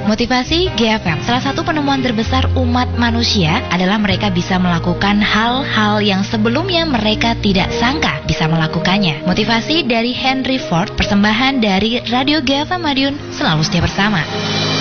Motivasi GFM, salah satu penemuan terbesar umat manusia adalah mereka bisa melakukan hal-hal yang sebelumnya mereka tidak sangka bisa melakukannya. Motivasi dari Henry Ford, persembahan dari Radio GFM Madiun, selalu setia bersama.